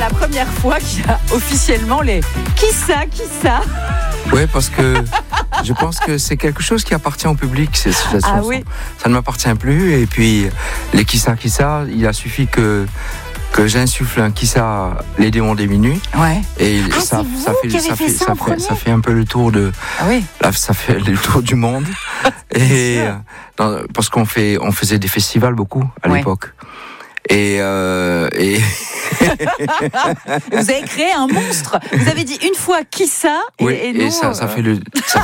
La première fois qu'il y a officiellement les qui ça. Oui, parce que je pense que c'est quelque chose qui appartient au public, cette chanson. Ah oui. Ça ne m'appartient plus. Et puis, les qui ça, il a suffi que j'insuffle un qui ça, les démons des minuit. Ouais. Et ça fait un peu le tour de. Ah oui. Là, ça fait le tour du monde. Et parce qu'on faisait des festivals beaucoup à l'époque. Et vous avez créé un monstre. Vous avez dit une fois qui ça et nous, ça fait